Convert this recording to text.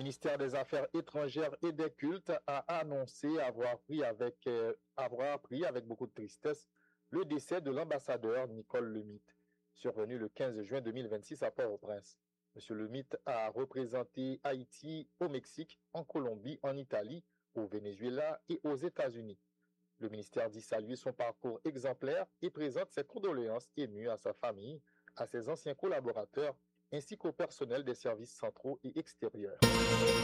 ministère des Affaires étrangères et des cultes a annoncé avoir appris avec beaucoup de tristesse le décès de l'ambassadeur Nicole Lemaitre, survenu le 15 juin 2026 à Port-au-Prince. M. Lemaitre a représenté Haïti au Mexique, en Colombie, en Italie, au Venezuela et aux États-Unis. Le ministère dit saluer son parcours exemplaire et présente ses condoléances émues à sa famille, à ses anciens collaborateurs ainsi qu'au personnel des services centraux et extérieurs.